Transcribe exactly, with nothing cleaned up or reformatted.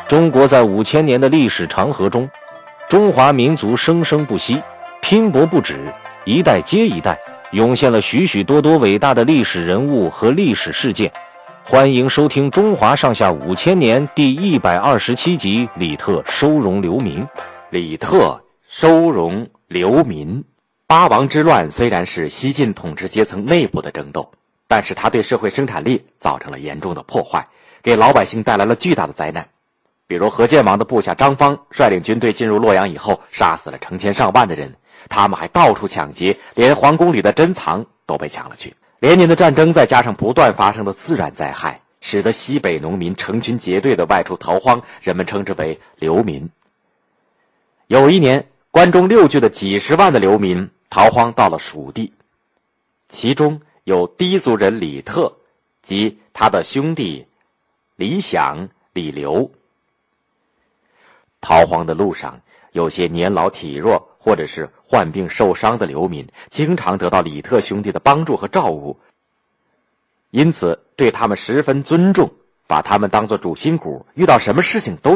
中国在五千年的历史长河中，中华民族生生不息，拼搏不止，一代接一代，涌现了许许多多伟大的历史人物和历史事件。欢迎收听《中华上下五千年》第一百二十七集，李特收容流民。 李特收容流民。八王之乱虽然是西晋统治阶层内部的争斗，但是它对社会生产力造成了严重的破坏，给老百姓带来了巨大的灾难。比如何键王的部下张方率领军队进入洛阳以后，杀死了成千上万的人，他们还到处抢劫，连皇宫里的珍藏都被抢了去。连年的战争再加上不断发生的自然灾害，使得西北农民成群结队的外出逃荒，人们称之为流民。有一年，关中六郡的几十万的流民逃荒到了蜀地，其中有氐族人李特及他的兄弟李想、李刘。逃荒的路上，有些年老体弱或者是患病受伤的流民经常得到李特兄弟的帮助和照顾，因此对他们十分尊重，把他们当作主心骨，遇到什么事情都